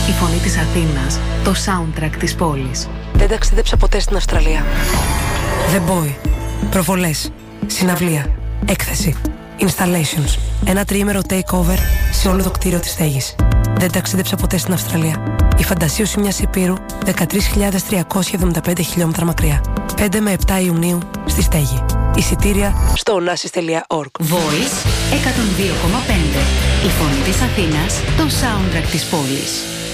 Η φωνή της Αθήνας, το soundtrack της πόλης. Δεν ταξίδεψα ποτέ στην Αυστραλία. The Boy. Προβολές. Συναυλία. Έκθεση. Installations. Ένα τριήμερο takeover σε όλο το κτίριο της στέγης. Δεν ταξίδεψα ποτέ στην Αυστραλία. Η φαντασίωση μιας υπήρου 13.375 χιλιόμετρα μακριά. 5 με 7 Ιουνίου στη στέγη. Εισιτήρια στο onassis.org. Voice 102,5. Η φωνή της Αθήνας, το soundtrack της πόλης.